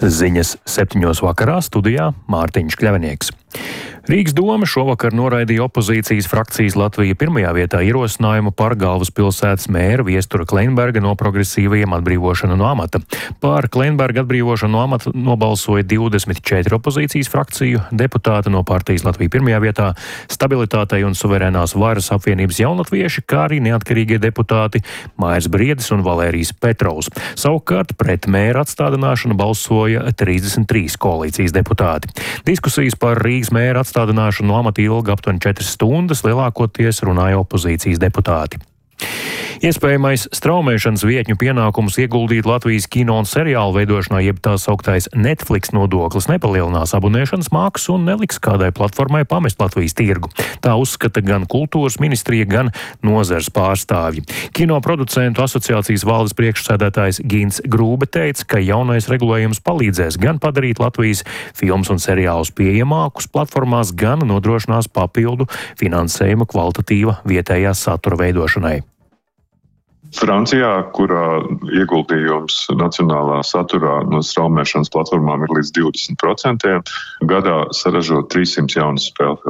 Ziņas 7. vakarā studijā Mārtiņš Kļavinieks. Rīgas doma šovakar noraidīja opozīcijas frakcijas Latvija pirmajā vietā ierosinājumu par galvaspilsētas mēra Viestura Kleinberga no progresīvajiem atbrīvošanu no amata. Par Kleinberga atbrīvošanu no amata nobalsoja 24 opozīcijas frakciju deputāti no partijas Latvija pirmajā vietā, Stabilitātei un suverēnās varas apvienības jaunatvieši, kā arī neatkarīgie deputāti Mairs Briedis un Valērijs Petrovs. Savukārt pret mēra atstādināšanu balsoja 33 koalīcijas deputāti. Diskusijas par Rīgas mēra atstādināšanu no amata ilga aptuveni 4 stundas, lielākoties runāja opozīcijas deputāti. Iespējamais straumēšanas vietņu pienākums ieguldīt Latvijas kino un seriālu veidošanā, jeb tā sauktais Netflix nodoklis, nepalielinās abonēšanas maksu un neliks kādai platformai pamest Latvijas tirgu. Tā uzskata gan kultūras ministrija, gan nozares pārstāvji. Kino producentu asociācijas valdes priekšsēdētājs Gints Grūbe teica, ka jaunais regulējums palīdzēs gan padarīt Latvijas filmus un seriālus pieejamākus platformās, gan nodrošinās papildu finansējumu kvalitatīva vietējā satura veidošanai. Francijā, kurā ieguldījums nacionālā saturā no straumēšanas platformām ir līdz 20%, gadā saražo 300 jaunas spēļu